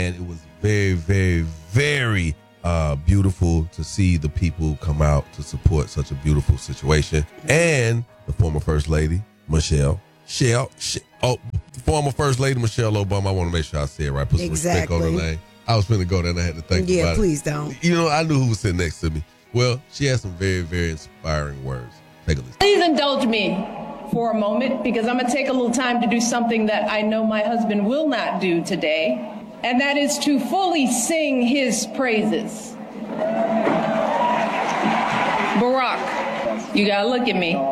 And it was very, very, very beautiful to see the people come out to support such a beautiful situation. And the former First Lady, former First Lady Michelle Obama. I want to make sure I say it right. Put some respect on her name. I was finna go there and I had to think about it. Yeah, please don't. You know, I knew who was sitting next to me. Well, she had some very, very inspiring words. Take a listen. Please indulge me for a moment because I'm going to take a little time to do something that I know my husband will not do today, and that is to fully sing his praises. Barack, you got to look at me.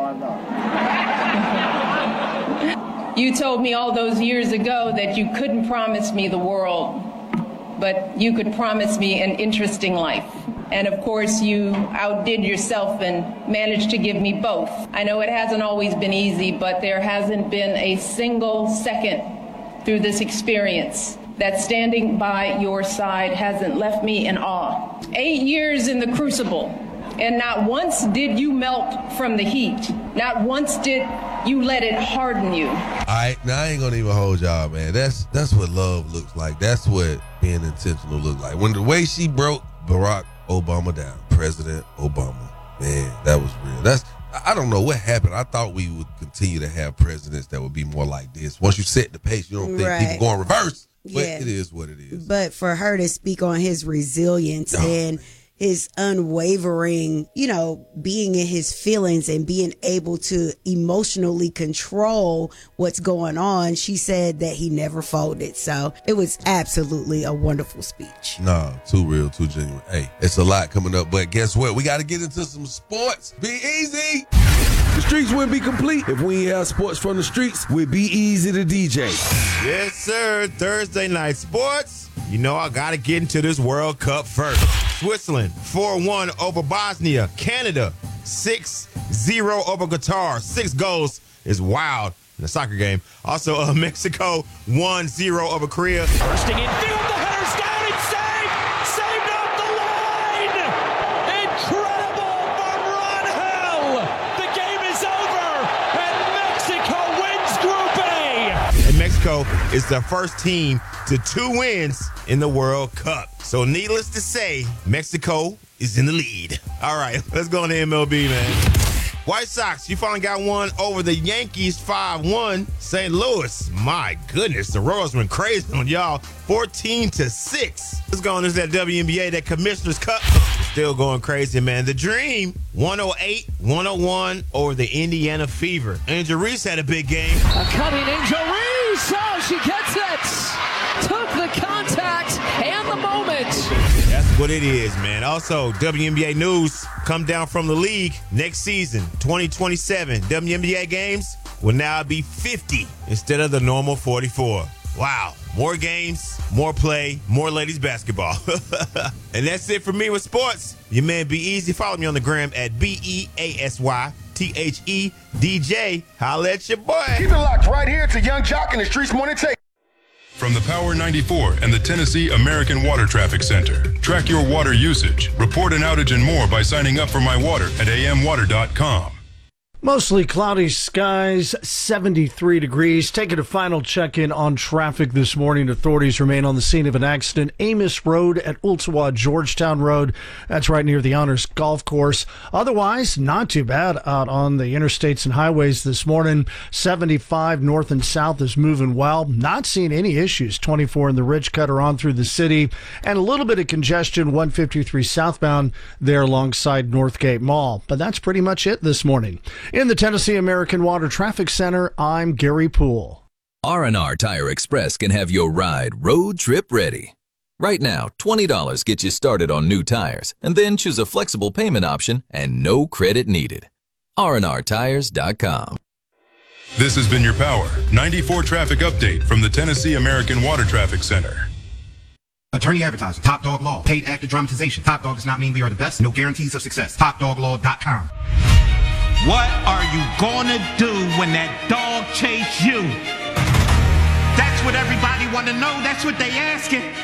You told me all those years ago that you couldn't promise me the world, but you could promise me an interesting life. And of course, you outdid yourself and managed to give me both. I know it hasn't always been easy, but there hasn't been a single second through this experience that standing by your side hasn't left me in awe. 8 years in the crucible, and not once did you melt from the heat. Not once did you let it harden you. All right, now I ain't gonna even hold y'all, man. That's what love looks like. That's what being intentional looks like. When the way she broke Barack Obama down, President Obama, man, that was real. I don't know what happened. I thought we would continue to have presidents that would be more like this. Once you set the pace, you don't think people going reverse. But it is what it is. But for her to speak on his resilience and his unwavering, being in his feelings and being able to emotionally control what's going on, she said that he never folded. So it was absolutely a wonderful speech. No, too real, too genuine. Hey, it's a lot coming up, but guess what? We got to get into some sports. Be easy. The streets wouldn't be complete if we ain't have sports from the streets with Be Easy the DJ. Yes, sir. Thursday night sports. You know I got to get into this World Cup first. Switzerland 4-1 over Bosnia. Canada 6-0 over Qatar. 6 goals is wild in a soccer game. Also, Mexico 1-0 over Korea. Bursting in field, the header's down, it's saved! Saved off the line! Incredible from Rangel! The game is over, and Mexico wins Group A! And Mexico is the first team to 2 wins in the World Cup. So needless to say, Mexico is in the lead. All right, let's go on to MLB, man. White Sox, you finally got one over the Yankees 5-1. St. Louis, my goodness, the Royals went crazy on y'all 14-6. Let's go on to that WNBA, that Commissioner's Cup. It's still going crazy, man. The Dream 108-101 over the Indiana Fever. Angel Reese had a big game. A cutting Angel Reese! Oh, she gets it! Took the contact and the moment. That's what it is, man. Also, WNBA news come down from the league next season, 2027. WNBA games will now be 50 instead of the normal 44. Wow. More games, more play, more ladies basketball. And that's it for me with sports. Your man Be Easy. Follow me on the gram at BEASYTHEDJ. Holla at your boy. Keep it locked right here to Young Jock and the Streets Morning Take. From the Power 94 and the Tennessee American Water Traffic Center. Track your water usage, report an outage and more by signing up for My Water at amwater.com. Mostly cloudy skies, 73 degrees. Taking a final check-in on traffic this morning. Authorities remain on the scene of an accident. Amos Road at Ooltewah, Georgetown Road. That's right near the Honors Golf Course. Otherwise, not too bad out on the interstates and highways this morning. 75 north and south is moving well. Not seeing any issues. 24 in the Ridge Cutter on through the city. And a little bit of congestion, 153 southbound there alongside Northgate Mall. But that's pretty much it this morning. In the Tennessee American Water Traffic Center, I'm Gary Poole. R&R Tire Express can have your ride road trip ready. Right now, $20 gets you started on new tires, and then choose a flexible payment option and no credit needed. rnrtires.com. This has been your Power 94 traffic update from the Tennessee American Water Traffic Center. Attorney advertising. Top Dog Law. Paid actor dramatization. Top Dog does not mean we are the best. No guarantees of success. TopDogLaw.com. What are you gonna do when that dog chase you? That's what everybody wanna know. That's what they asking.